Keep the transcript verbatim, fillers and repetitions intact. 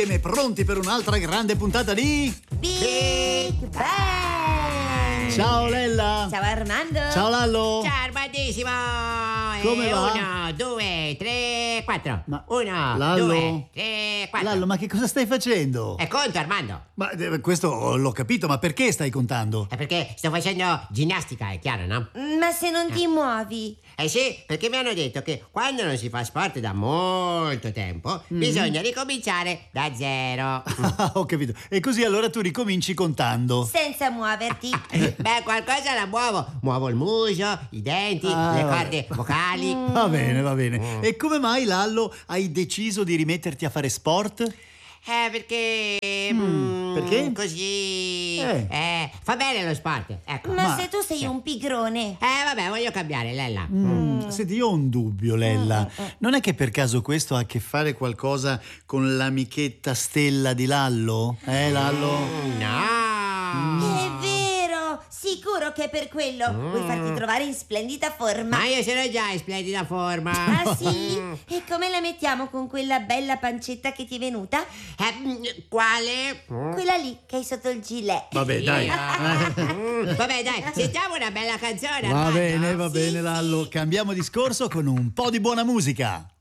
Insieme pronti per un'altra grande puntata di Big Bang! Ciao Lella! Ciao Armando! Ciao Lallo! Ciao Armandissimo! Come e va? Uno, due, tre, quattro. Ma Uno, Lallo? due, tre, quattro. Lallo, ma che cosa stai facendo? E conto, Armando. Ma eh, questo l'ho capito, ma perché stai contando? È perché sto facendo ginnastica, è chiaro, no? Ma se non ti muovi? Eh sì, perché mi hanno detto che quando non si fa sport da molto tempo Mm. bisogna ricominciare da zero. Ah, ho capito. E così allora tu ricominci contando. Senza muoverti? Beh, qualcosa la muovo. Muovo il muso, i denti, Ah, le vabbè. corde vocali. Va bene, va bene. E come mai, Lallo, hai deciso di rimetterti a fare sport? Eh, perché... Mm, mm, perché? Così... Eh. Eh, fa bene lo sport, ecco. Ma, Ma- se tu sei sì. un pigrone? Eh, vabbè, voglio cambiare, Lella. Mm, Senti, io ho un dubbio, Lella. Non è che per caso questo ha a che fare qualcosa con l'amichetta Stella di Lallo? Eh, Lallo? No! È vero! Sicuro che è per quello. Vuoi farti trovare in splendida forma? Ma io sono già in splendida forma. Ah sì? E come la mettiamo con quella bella pancetta che ti è venuta? Eh, mm, quale? Quella lì che hai sotto il gilet. Vabbè, dai. Mm, Vabbè, dai, sentiamo una bella canzone. Va Armando. bene, va Sì, bene, sì. Lallo. Cambiamo discorso con un po' di buona musica.